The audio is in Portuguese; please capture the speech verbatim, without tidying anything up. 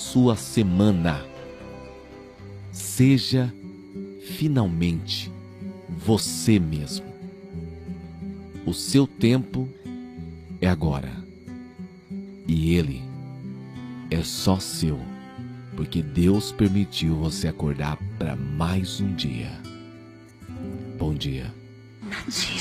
sua semana. Seja finalmente você mesmo. O seu tempo é agora. E ele é só seu, porque Deus permitiu você acordar para mais um dia. Bom dia.